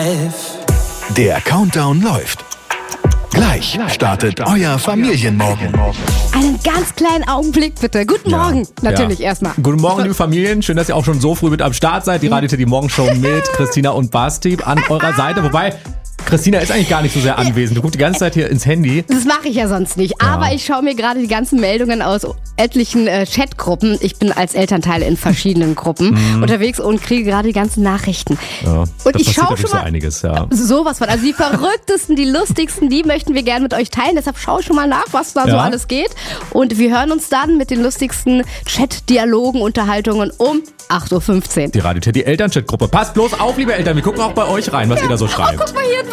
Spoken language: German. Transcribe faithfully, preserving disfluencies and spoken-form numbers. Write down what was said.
life. Der Countdown läuft. Gleich startet euer Familienmorgen. Einen ganz kleinen Augenblick bitte. Guten Morgen, Ja, natürlich ja. erstmal. Guten Morgen, liebe Familien. Schön, dass ihr auch schon so früh mit am Start seid. Die Radio Teddy Morgenshow mit Christina und Basti an eurer Seite. Wobei, Christina ist eigentlich gar nicht so sehr anwesend. Du guckst die ganze Zeit hier ins Handy. Das mache ich ja sonst nicht. Ja. Aber ich schaue mir gerade die ganzen Meldungen aus etlichen äh, Chatgruppen. Ich bin als Elternteil in verschiedenen Gruppen unterwegs und kriege gerade die ganzen Nachrichten. Ja, und da ich passiert schaue wirklich schon so mal einiges, ja. sowas von. Also die verrücktesten, die lustigsten, die möchten wir gerne mit euch teilen. Deshalb schaue ich schon mal nach, was da so Ja. alles geht. Und wir hören uns dann mit den lustigsten Chat-Dialogen, Unterhaltungen um acht Uhr fünfzehn. Die Radio Teddy Eltern-Chat-Gruppe. Passt bloß auf, liebe Eltern. Wir gucken auch bei euch rein, was ihr da so schreibt. Guck mal hier,